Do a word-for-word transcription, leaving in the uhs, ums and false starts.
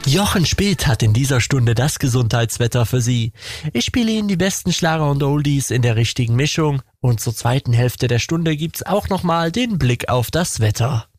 Jochen Speth hat in dieser Stunde das Gesundheitswetter für Sie. Ich spiele Ihnen die besten Schlager und Oldies in der richtigen Mischung und zur zweiten Hälfte der Stunde gibt's auch nochmal den Blick auf das Wetter.